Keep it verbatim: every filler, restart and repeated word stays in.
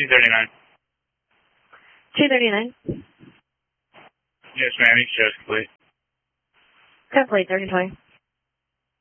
two thirty-nine. two thirty-nine. Yes, ma'am. He's just complete. Complete, thirty twenty.